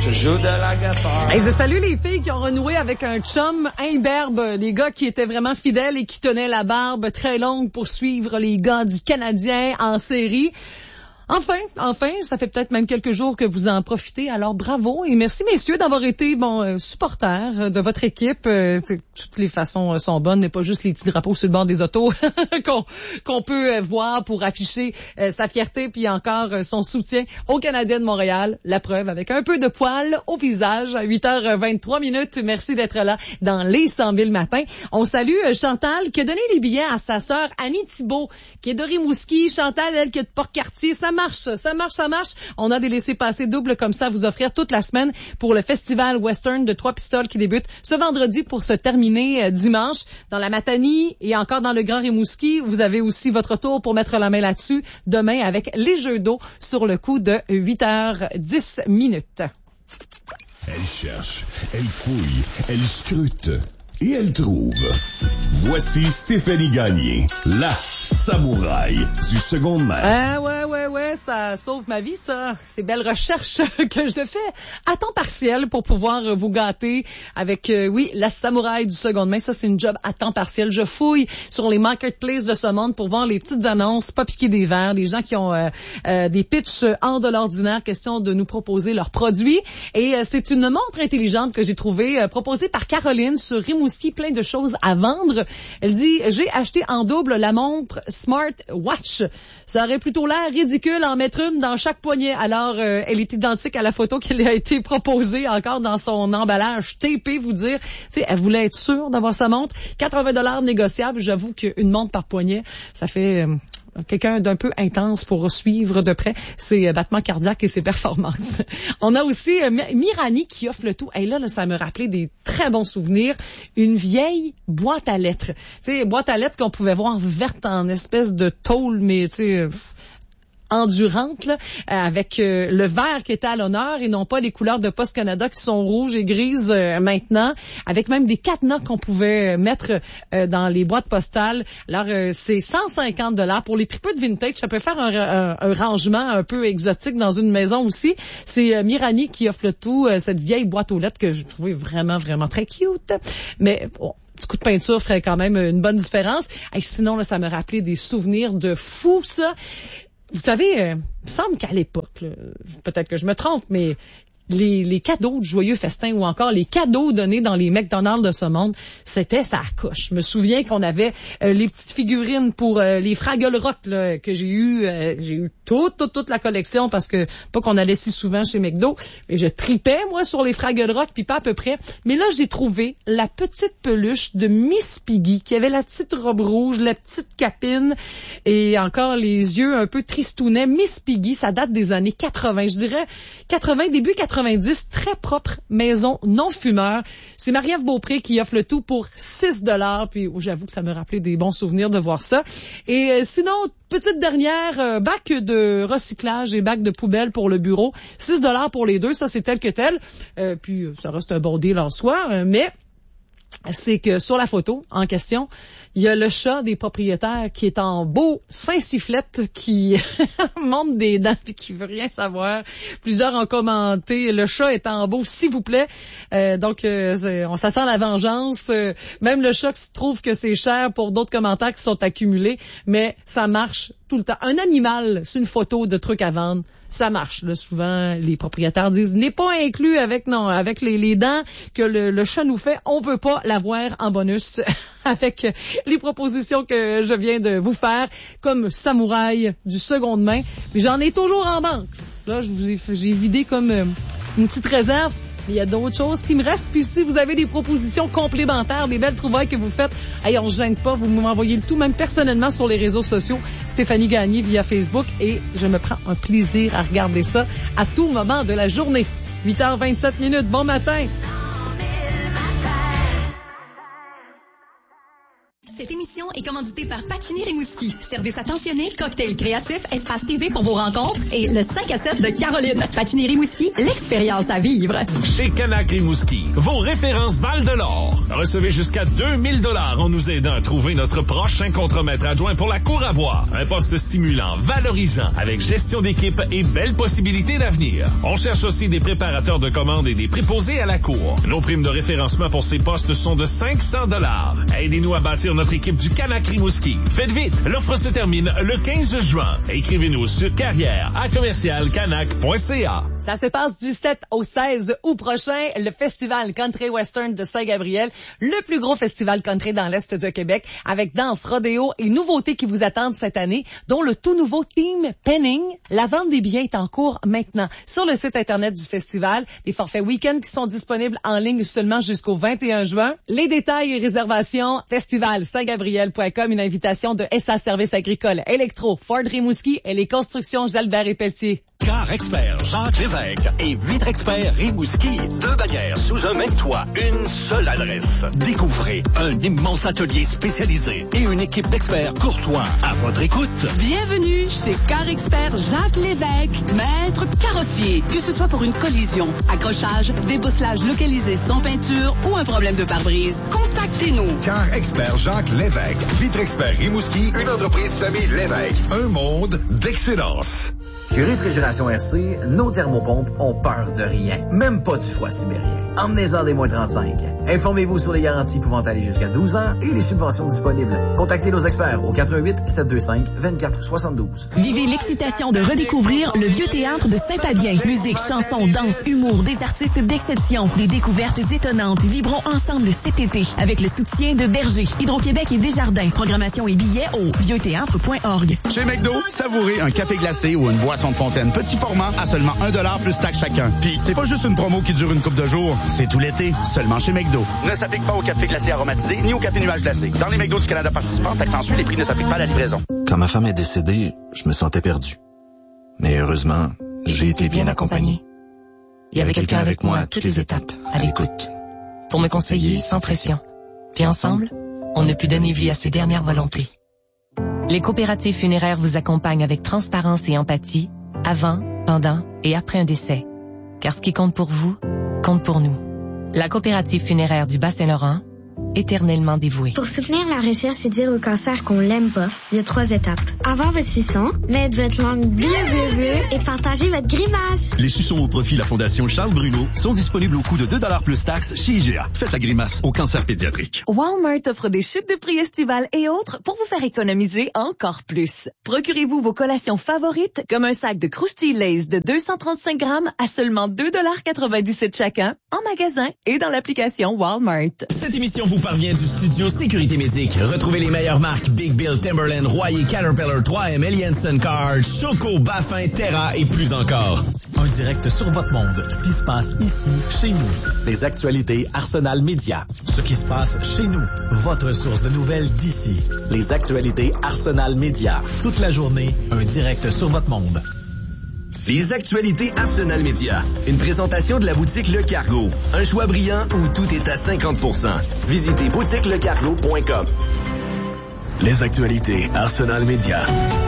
Je joue de la guitare. Hey, je salue les filles qui ont renoué avec un chum imberbe, les gars qui étaient vraiment fidèles et qui tenaient la barbe très longue pour suivre les gars du Canadien en série. Enfin, ça fait peut-être même quelques jours que vous en profitez, alors bravo et merci messieurs d'avoir été supporters de votre équipe. Toutes les façons sont bonnes, mais pas juste les petits drapeaux sur le bord des autos qu'on peut voir pour afficher sa fierté puis encore son soutien aux Canadiens de Montréal. La preuve avec un peu de poil au visage à 8h23. Merci d'être là dans les 100 000 matins. On salue Chantal qui a donné les billets à sa sœur Annie Thibault qui est de Rimouski. Chantal, elle qui est de Port-Cartier. Ça marche. On a des laissez-passer doubles comme ça à vous offrir toute la semaine pour le festival western de Trois-Pistoles qui débute ce vendredi pour se terminer dimanche. Dans la Matanie et encore dans le Grand Rimouski, vous avez aussi votre tour pour mettre la main là-dessus demain avec les jeux d'eau sur le coup de 8h10. Elle cherche, elle fouille, elle scrute. Et elle trouve. Voici Stéphanie Gagné, la samouraï du seconde main. Ah ouais, ça sauve ma vie, ça. Ces belles recherches que je fais à temps partiel pour pouvoir vous gâter avec, la samouraï du seconde main. Ça, c'est une job à temps partiel. Je fouille sur les marketplaces de ce monde pour voir les petites annonces, pas piquer des verres, les gens qui ont des pitchs hors de l'ordinaire, question de nous proposer leurs produits. Et c'est une montre intelligente que j'ai trouvée, proposée par Caroline sur Rimouski. Plein de choses à vendre. Elle dit, j'ai acheté en double la montre Smart Watch. Ça aurait plutôt l'air ridicule en mettre une dans chaque poignet. Alors, elle est identique à la photo qui a été proposée encore dans son emballage TP, vous dire. Tu sais, elle voulait être sûre d'avoir sa montre. 80$ négociable. J'avoue qu'une montre par poignet, ça fait... quelqu'un d'un peu intense pour suivre de près ses battements cardiaques et ses performances. On a aussi Mirani qui offre le tout. Et là, ça me rappelait des très bons souvenirs. Une vieille boîte à lettres. Tu sais, boîte à lettres qu'on pouvait voir verte en espèce de tôle, mais tu sais... endurante, là, avec le vert qui était à l'honneur et non pas les couleurs de Post Canada qui sont rouges et grises maintenant, avec même des cadenas qu'on pouvait mettre dans les boîtes postales. Alors, c'est 150$ pour les tripeux de vintage. Ça peut faire un rangement un peu exotique dans une maison aussi. C'est Mirani qui offre le tout, cette vieille boîte aux lettres que je trouvais vraiment, vraiment très cute. Mais bon, petit coup de peinture ferait quand même une bonne différence. Et sinon, là, ça me rappelait des souvenirs de fou, ça. Vous savez, il me semble qu'à l'époque, là, peut-être que je me trompe, mais les cadeaux de joyeux festins ou encore les cadeaux donnés dans les McDonald's de ce monde, c'était ça à coche. Je me souviens qu'on avait les petites figurines pour les Fraggle Rock là, que j'ai eu toute la collection parce que pas qu'on allait si souvent chez McDo, mais je tripais moi sur les Fraggle Rock puis pas à peu près. Mais là j'ai trouvé la petite peluche de Miss Piggy qui avait la petite robe rouge, la petite capine et encore les yeux un peu tristounets. Miss Piggy, ça date des années 80, je dirais 80, début 90, très propre maison non fumeur. C'est Marie-Ève Beaupré qui offre le tout pour 6$. Puis j'avoue que ça me rappelait des bons souvenirs de voir ça. Et sinon, petite dernière, bac de recyclage et bac de poubelle pour le bureau. 6$ pour les deux, ça c'est tel que tel. Puis ça reste un bon deal en soi, mais... c'est que sur la photo en question, il y a le chat des propriétaires qui est en beau Saint-Sifflette qui monte des dents et qui veut rien savoir. Plusieurs ont commenté, le chat est en beau, s'il vous plaît. Donc, ça sent la vengeance. Même le chat trouve que c'est cher pour d'autres commentaires qui sont accumulés, mais ça marche tout le temps. Un animal, c'est une photo de trucs à vendre. Ça marche. Là, souvent, les propriétaires disent n'est pas inclus avec les dents que le chat nous fait. On veut pas l'avoir en bonus avec les propositions que je viens de vous faire comme samouraï du seconde main. Mais j'en ai toujours en banque. Là, j'ai vidé comme une petite réserve. Mais il y a d'autres choses qui me restent. Puis si vous avez des propositions complémentaires, des belles trouvailles que vous faites, hey, on se gêne pas, vous m'envoyez le tout, même personnellement sur les réseaux sociaux. Stéphanie Gagné via Facebook. Et je me prends un plaisir à regarder ça à tout moment de la journée. 8h27. Bon matin. Cette émission est commandité par Pacini Rimouski. Service attentionné, cocktail créatif, espace TV pour vos rencontres et le 5 à 7 de Caroline. Pacini Rimouski, l'expérience à vivre. Chez Canac Rimouski, vos références Val-de-l'Or. Recevez jusqu'à 2000 $ en nous aidant à trouver notre prochain contremaître adjoint pour la cour à bois. Un poste stimulant, valorisant, avec gestion d'équipe et belles possibilités d'avenir. On cherche aussi des préparateurs de commandes et des préposés à la cour. Nos primes de référencement pour ces postes sont de 500 $. Aidez-nous à bâtir notre équipe du Canac Rimouski. Faites vite, l'offre se termine le 15 juin. Écrivez-nous sur carrière@commercialcanac.ca. Ça se passe du 7 au 16 août prochain, le Festival Country Western de Saint-Gabriel, le plus gros festival country dans l'Est de Québec, avec danse, rodéo et nouveautés qui vous attendent cette année, dont le tout nouveau Team Penning. La vente des billets est en cours maintenant sur le site Internet du festival. Des forfaits week-end qui sont disponibles en ligne seulement jusqu'au 21 juin. Les détails et réservations, festivalsaintgabriel.com, une invitation de SA Services agricoles, Électro, Ford Rimouski et les constructions Jalbert et Pelletier. Car Expert Jacques Lévesque et Vitre Expert Rimouski, 2 bannières sous un même toit, une seule adresse. Découvrez un immense atelier spécialisé et une équipe d'experts courtois à votre écoute. Bienvenue chez Car Expert Jacques Lévesque, maître carrossier. Que ce soit pour une collision, accrochage, débosselage localisé sans peinture ou un problème de pare-brise, contactez-nous. Car Expert Jacques Lévesque, Vitre Expert Rimouski, une entreprise famille Lévesque, un monde d'excellence. Chez Réfrigération RC, nos thermopompes ont peur de rien, même pas du froid sibérien. Emmenez-en des moins 35. Informez-vous sur les garanties pouvant aller jusqu'à 12 ans et les subventions disponibles. Contactez nos experts au 88-725-2472. Vivez l'excitation de redécouvrir le Vieux Théâtre de Saint-Fabien. Musique, chansons, danse, humour, des artistes d'exception, des découvertes étonnantes. Vibrons ensemble cet été avec le soutien de Berger, Hydro-Québec et Desjardins. Programmation et billets au vieuxthéâtre.org. Chez McDo, savourez un café glacé ou une boisson de fontaine petit format à seulement 1$ plus taxe chacun. Puis c'est pas juste une promo qui dure une couple de jours, c'est tout l'été, seulement chez McDo. Ne s'applique pas au café glacé aromatisé ni au café nuage glacé. Dans les McDo du Canada participants, taxe ensuite, les prix ne s'appliquent pas à la livraison. Quand ma femme est décédée, je me sentais perdu. Mais heureusement, j'ai été bien accompagné. Il y avait quelqu'un avec moi à toutes les étapes, à l'écoute, pour me conseiller sans pression. Puis ensemble, on a pu donner vie à ses dernières volontés. Les coopératives funéraires vous accompagnent avec transparence et empathie, avant, pendant et après un décès. Car ce qui compte pour vous, compte pour nous. La coopérative funéraire du Bas-Saint-Laurent, éternellement dévouée. Pour soutenir la recherche et dire au cancer qu'on l'aime pas, il y a 3 étapes. Avoir votre suçon, mettre votre langue bleu et partager votre grimace. Les suçons au profit de la Fondation Charles Bruno sont disponibles au coût de 2$ plus taxes chez IGA. Faites la grimace au cancer pédiatrique. Walmart offre des chutes de prix estivales et autres pour vous faire économiser encore plus. Procurez-vous vos collations favorites comme un sac de Krusty Lays de 235 grammes à seulement 2,97$ chacun en magasin et dans l'application Walmart. Cette émission vous parvient du studio Sécurité Médique. Retrouvez les meilleures marques Big Bill, Timberland, Royer, Caterpillar, 3M, Elianson Card, Choco, Baffin, Terra et plus encore. Un direct sur votre monde. Ce qui se passe ici, chez nous. Les actualités Arsenal Média. Ce qui se passe chez nous. Votre source de nouvelles d'ici. Les actualités Arsenal Média. Toute la journée, un direct sur votre monde. Les actualités Arsenal Média. Une présentation de la boutique Le Cargo. Un choix brillant où tout est à 50%. Visitez boutiquelecargo.com. Les actualités Arsenal Média.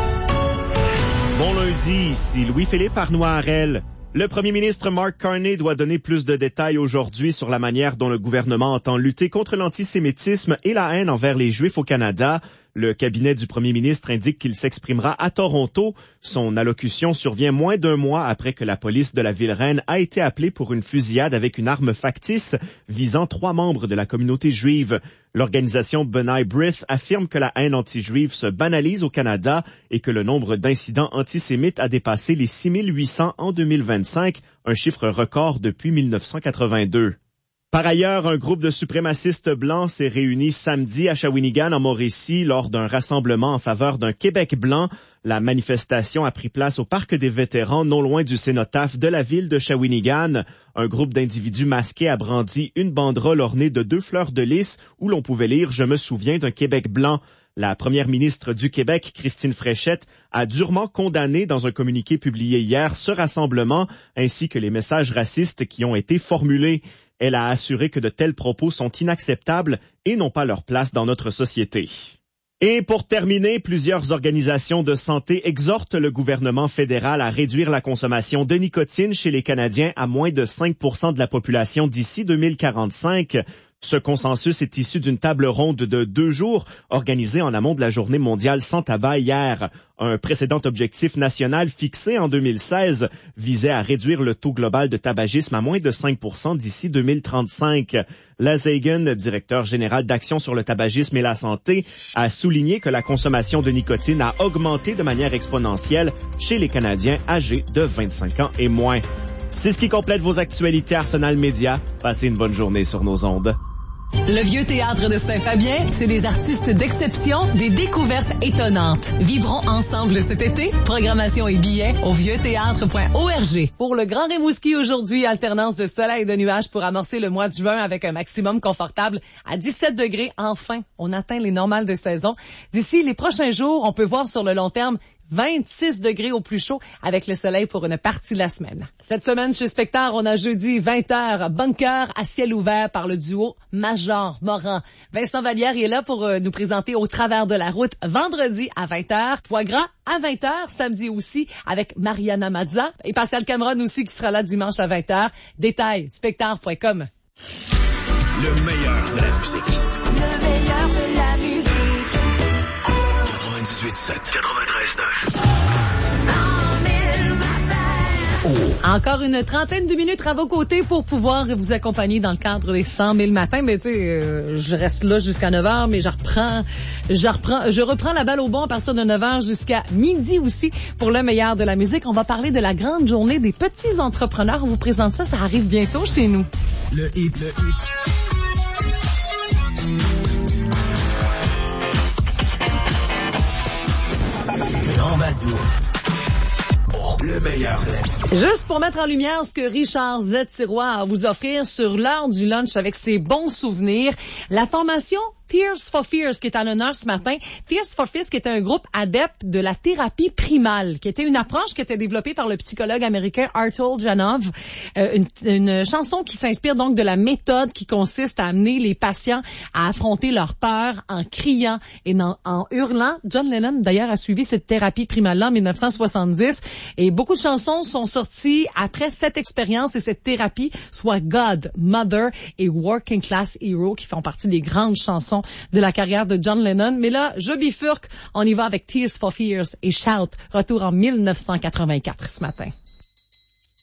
Bon lundi, ici Louis-Philippe Arnois-Harel. Le premier ministre Mark Carney doit donner plus de détails aujourd'hui sur la manière dont le gouvernement entend lutter contre l'antisémitisme et la haine envers les Juifs au Canada. Le cabinet du premier ministre indique qu'il s'exprimera à Toronto. Son allocution survient moins d'un mois après que la police de la ville-reine a été appelée pour une fusillade avec une arme factice visant 3 membres de la communauté juive. L'organisation B'nai B'rith affirme que la haine anti-juive se banalise au Canada et que le nombre d'incidents antisémites a dépassé les 6800 en 2025, un chiffre record depuis 1982. Par ailleurs, un groupe de suprémacistes blancs s'est réuni samedi à Shawinigan, en Mauricie, lors d'un rassemblement en faveur d'un Québec blanc. La manifestation a pris place au Parc des vétérans, non loin du cénotaphe de la ville de Shawinigan. Un groupe d'individus masqués a brandi une banderole ornée de 2 fleurs de lys où l'on pouvait lire « Je me souviens d'un Québec blanc ». La première ministre du Québec, Christine Fréchette, a durement condamné dans un communiqué publié hier ce rassemblement ainsi que les messages racistes qui ont été formulés. Elle a assuré que de tels propos sont inacceptables et n'ont pas leur place dans notre société. Et pour terminer, plusieurs organisations de santé exhortent le gouvernement fédéral à réduire la consommation de nicotine chez les Canadiens à moins de 5% de la population d'ici 2045. Ce consensus est issu d'une table ronde de 2 jours organisée en amont de la Journée mondiale sans tabac hier. Un précédent objectif national fixé en 2016 visait à réduire le taux global de tabagisme à moins de 5% d'ici 2035. Les Hagen, directeur général d'Action sur le tabagisme et la santé, a souligné que la consommation de nicotine a augmenté de manière exponentielle chez les Canadiens âgés de 25 ans et moins. C'est ce qui complète vos actualités Arsenal Média. Passez une bonne journée sur nos ondes. Le Vieux Théâtre de Saint-Fabien, c'est des artistes d'exception, des découvertes étonnantes. Vivrons ensemble cet été. Programmation et billets au vieuxthéâtre.org. Pour le Grand Rimouski aujourd'hui, alternance de soleil et de nuages pour amorcer le mois de juin avec un maximum confortable à 17 degrés. Enfin, on atteint les normales de saison. D'ici les prochains jours, on peut voir sur le long terme 26 degrés au plus chaud avec le soleil pour une partie de la semaine. Cette semaine, chez Spectar, on a jeudi 20h, Bunker à ciel ouvert par le duo Major Moran. Vincent Vallière est là pour nous présenter Au travers de la route vendredi à 20h. Foie gras à 20h, samedi aussi avec Mariana Mazza et Pascal Cameron aussi qui sera là dimanche à 20h. Détails, spectar.com. Le meilleur de la musique. Le meilleur de la musique. 98.7, 93.9. Encore une trentaine de minutes à vos côtés pour pouvoir vous accompagner dans le cadre des 100 000 matins. Mais tu sais, je reste là jusqu'à 9h, mais je reprends la balle au bon à partir de 9h jusqu'à midi aussi pour le meilleur de la musique. On va parler de la grande journée des petits entrepreneurs. On vous présente ça, ça arrive bientôt chez nous. Le hit. Jean Bazou. Le meilleur de la vie. Juste pour mettre en lumière ce que Richard Z. Sirois a à vous offrir sur l'heure du lunch avec ses bons souvenirs, la formation Tears for Fears qui est à l'honneur ce matin. Tears for Fears qui était un groupe adepte de la thérapie primale, qui était une approche qui était développée par le psychologue américain Arthur Janov. Une chanson qui s'inspire donc de la méthode qui consiste à amener les patients à affronter leur peur en criant et en hurlant. John Lennon d'ailleurs a suivi cette thérapie primale-là en 1970 et beaucoup de chansons sont sorties après cette expérience et cette thérapie, soit God, Mother et Working Class Hero qui font partie des grandes chansons de la carrière de John Lennon. Mais là, je bifurque. On y va avec Tears for Fears et Shout. Retour en 1984 ce matin.